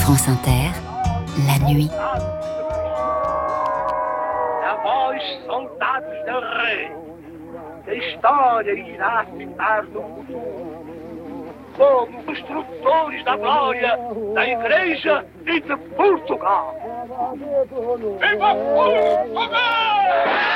France Inter, la nuit. A vós, soldados del rei, que a história irá citar no futuro como construtores da glória da Igreja e de Portugal. Viva Portugal!